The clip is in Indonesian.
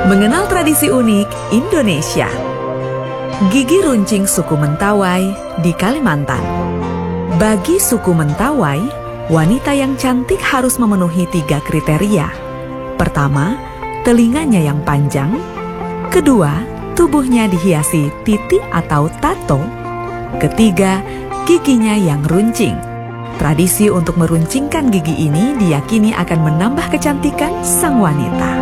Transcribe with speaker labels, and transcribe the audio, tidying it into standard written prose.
Speaker 1: Mengenal tradisi unik Indonesia. Gigi runcing suku Mentawai di Kalimantan. Bagi suku Mentawai, wanita yang cantik harus memenuhi 3 kriteria. Pertama, telinganya yang panjang. Kedua, tubuhnya dihiasi titik atau tato. Ketiga, giginya yang runcing. Tradisi untuk meruncingkan gigi ini diyakini akan menambah kecantikan sang wanita.